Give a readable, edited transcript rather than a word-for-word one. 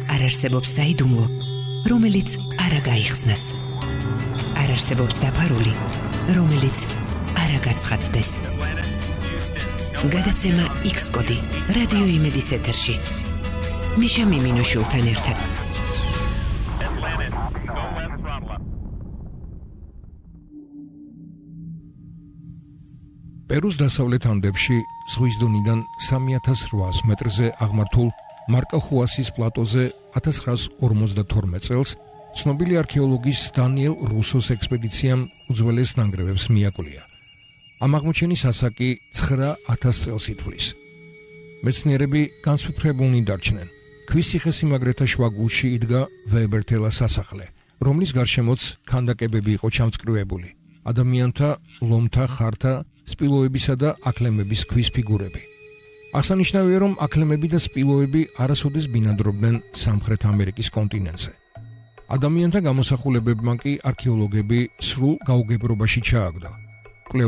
არ არსებობს საიდუმლო, რომელიც არ გაიხსნას. არ არსებობს დაფარული, რომელიც არ გაცხადდეს. გადაცემა X-კოდი რადიო იმედის ეთერში. მიშა მიმინოშვილთან ერთად. პერუს დასავლეთ ანდებში ზღვის დონიდან 3800 მეტრზე აღმართულ მარკახუასის პლატოზე 1952 წელს ცნობილი არქეოლოგის დანიელ რუსოს ექსპედიციამ უძველეს ნანგრევებს მიაკვლია. ამ აღმოჩენის ასაკი 9000 წელს ითვლის. მეცნიერები განსაკუთრებულნი დარჩნენ. ქვის ციხესიმაგრეთა შუაგულში იდგა ვებერთელა სასახლე, რომლის გარშემოც ქანდაკებები იყო ჩამწკრივებული. ადამიანთა, ლომთა, ხართა, სპილოებისა და აკლემების ქვის ფიგურები. აღსანიშნავია, რომ აკლემები და სპილოები არასოდეს ბინადრობდნენ სამხრეთ ამერიკის კონტინენტზე. ადამიანთა გამოსახულებებმა კი არქეოლოგები სრულ გაუგებრობაში ჩააგდო.